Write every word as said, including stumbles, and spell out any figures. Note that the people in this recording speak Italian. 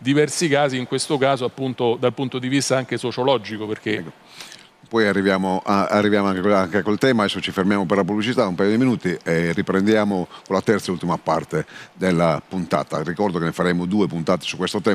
diversi casi, in questo caso appunto dal punto di vista anche sociologico, perché... Ecco. Poi arriviamo, a, arriviamo anche, anche col tema, adesso ci fermiamo per la pubblicità un paio di minuti e riprendiamo con la terza e ultima parte della puntata. Ricordo che ne faremo due puntate su questo tema.